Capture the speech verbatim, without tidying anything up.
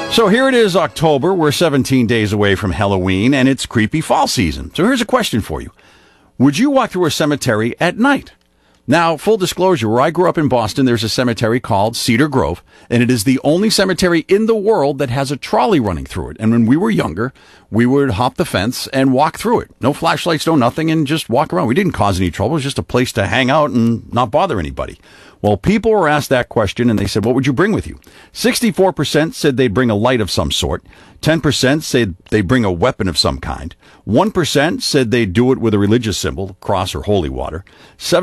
So here it is, October. We're seventeen days away from Halloween, and it's creepy fall season. So here's a question for you. Would you walk through a cemetery at night? Now, full disclosure, where I grew up in Boston, there's a cemetery called Cedar Grove, and it is the only cemetery in the world that has a trolley running through it. And when we were younger, we would hop the fence and walk through it. No flashlights, no nothing, and just walk around. We didn't cause any trouble. It was just a place to hang out and not bother anybody. Well, people were asked that question, and they said, what would you bring with you? sixty-four percent said they'd bring a light of some sort. ten percent said they'd bring a weapon of some kind. one percent said they'd do it with a religious symbol, cross or holy water.